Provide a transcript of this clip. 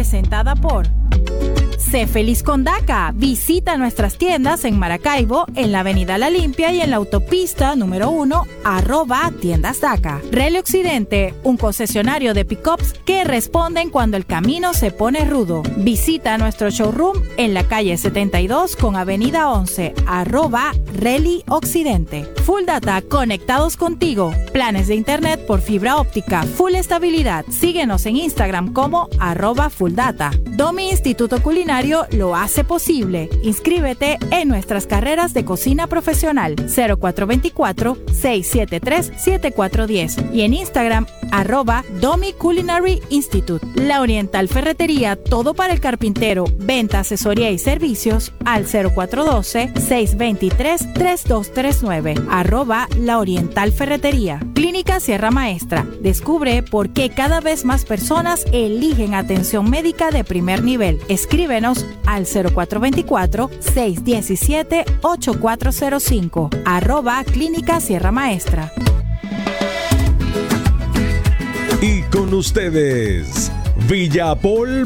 presentada por Sé Feliz con DACA. Visita nuestras tiendas en Maracaibo, en la Avenida La Limpia y en la autopista número 1, @tiendas DACA. Rally Occidente, un concesionario de pickups que responden cuando el camino se pone rudo. Visita nuestro showroom en la calle 72 con Avenida 11, @Rally Occidente. Full Data, conectados contigo. Planes de internet por fibra óptica, full estabilidad. Síguenos en Instagram como @fulldata. Domi Instituto Culinario lo hace posible. Inscríbete en nuestras carreras de cocina profesional 0424-673-7410 y en Instagram @Domi Culinary Institute. La Oriental Ferretería, todo para el carpintero, venta, asesoría y servicios al 0412-623-3239 @La Oriental Ferretería. Clínica Sierra Maestra. Descubre por qué cada vez más personas eligen atención médica de primer nivel. Escríbenos al 0424-617-8405 @Clínica Sierra Maestra. Y con ustedes, Villapol